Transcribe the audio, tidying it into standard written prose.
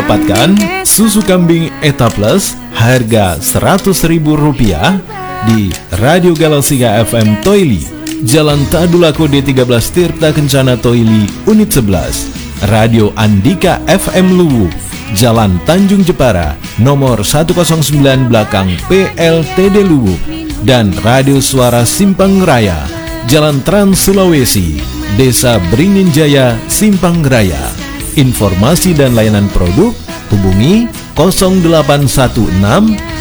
dapatkan susu kambing Eta Plus harga Rp100.000 di Radio Galausiga FM Toili, Jalan Tadulako D13 Tirta Kencana Toili, Unit 11. Radio Andika FM Luwu, Jalan Tanjung Jepara, nomor 109 belakang PLTD Luwu. Dan Radio Suara Simpang Raya, Jalan Trans Sulawesi, Desa Beringin Jaya, Simpang Raya. Informasi dan layanan produk hubungi 0816